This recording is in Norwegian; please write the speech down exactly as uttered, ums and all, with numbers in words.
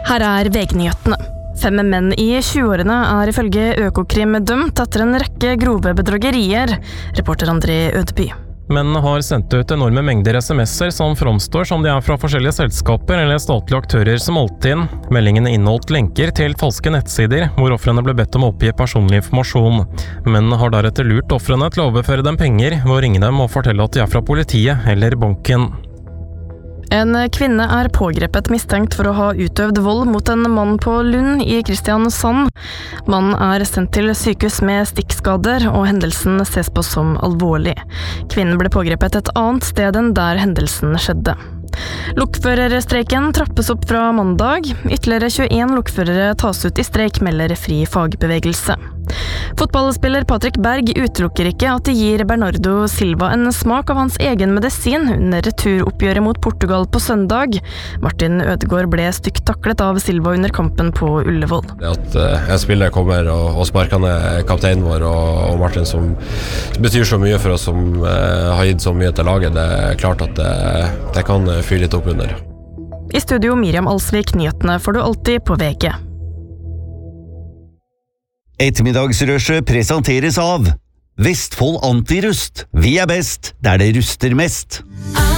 Her er V G-nyhetene. Fem menn i tjueårene er ifølge Økokrim dømt etter en rekke grove bedragerier, reporter André Ødeby. Mennene har sendt ut enorme mengder sms'er som framstår som de er fra forskjellige selskaper eller statlige aktører som holdt inn. Meldingene inneholdt lenker til falske nettsider, hvor ofrene ble bedt om å oppgi personlig informasjon. Mennene har deretter lurt ofrene til å overføre dem penger, ved å ringe dem og fortelle at de er fra politiet eller banken. En kvinne er pågrepet mistenkt for å ha utøvd vold mot en mann på Lund i Kristiansand. Mannen er sendt til sykehus med stikkskader, og hendelsen ses på som alvorlig. Kvinnen ble pågrepet et annet sted enn der hendelsen skjedde. Lokførerstreiken trappes opp fra mandag. Ytterligere tjueen lokførere tas ut i streik, melder Fri fagbevegelse. Fotballspiller Patrick Berg utelukker ikke at de gir Bernardo Silva en smak av hans egen medisin under returoppgjøret mot Portugal på søndag. Martin Ødegaard ble stygt taklet av Silva under kampen på Ullevål. Det at uh, en spiller kommer og, og sparker ned kapteinen vår og, og Martin, som betyr så mye for oss, som uh, har gitt så mye til laget, det er klart at det, det kan fyre litt opp under. I studio Miriam Alsvik, nyhetene får du alltid på V G. Ettermiddagsrushet presenteres av Vestfold Antirust. Vi er best der det ruster mest.